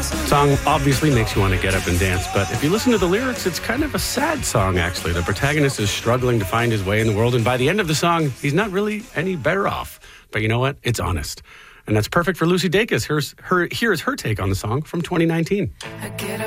Song obviously makes you want to get up and dance, but if you listen to the lyrics, it's kind of a sad song, actually. The protagonist is struggling to find his way in the world, and by the end of the song, he's not really any better off. But you know what? It's honest. And that's perfect for Lucy Dacus. Here's her take on the song from 2019. I get up